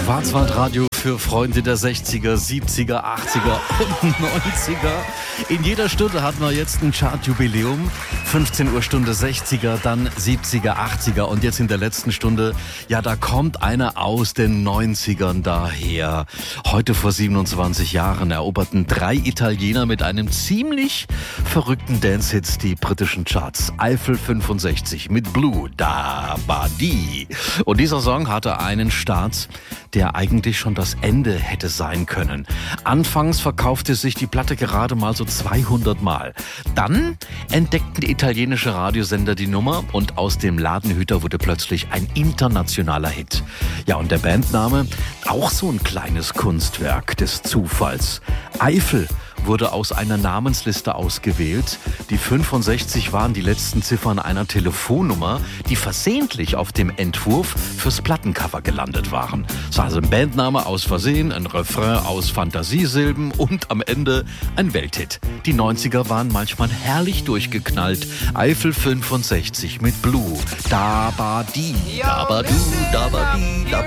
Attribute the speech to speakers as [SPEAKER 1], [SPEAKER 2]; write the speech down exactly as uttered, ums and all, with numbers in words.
[SPEAKER 1] Schwarzwaldradio für Freunde der sechziger, siebziger, achtziger und neunziger. In jeder Stunde hatten wir jetzt ein Chartjubiläum. fünfzehn Uhr Stunde sechziger, dann siebziger, achtziger und jetzt in der letzten Stunde, ja, da kommt einer aus den neunzigern daher. Heute vor siebenundzwanzig Jahren eroberten drei Italiener mit einem ziemlich verrückten Dance-Hits die britischen Charts. Eiffel fünfundsechzig mit Blue, Da Ba Di. Und dieser Song hatte einen Start, der eigentlich schon das Ende hätte sein können. Anfangs verkaufte sich die Platte gerade mal so zweihundert Mal. Dann entdeckten italienische Radiosender die Nummer und aus dem Ladenhüter wurde plötzlich ein internationaler Hit. Ja, und der Bandname, auch so ein kleines Kunstwerk des Zufalls. Eiffel wurde aus einer Namensliste ausgewählt. Die fünfundsechzig waren die letzten Ziffern einer Telefonnummer, die versehentlich auf dem Entwurf fürs Plattencover gelandet waren. Es war also ein Bandname aus Versehen, ein Refrain aus Fantasiesilben und am Ende ein Welthit. Die neunziger waren manchmal herrlich durchgeknallt. Eiffel fünfundsechzig mit Blue, Da Ba Di, Da Ba Du, Da Ba Di, Da